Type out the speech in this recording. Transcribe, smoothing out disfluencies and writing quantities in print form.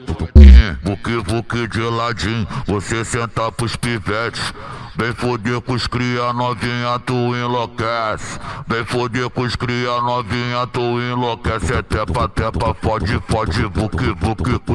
Vuque de ladinho, você senta pros pivetes. Vem foder com os cria novinha, tu enlouquece. Vem foder com os cria novinha, tu enlouquece. É tepa, fode, vuque.